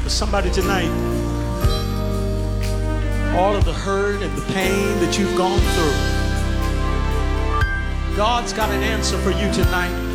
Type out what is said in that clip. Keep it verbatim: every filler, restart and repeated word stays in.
for somebody tonight. All of the hurt and the pain that you've gone through. God's got an answer for you tonight.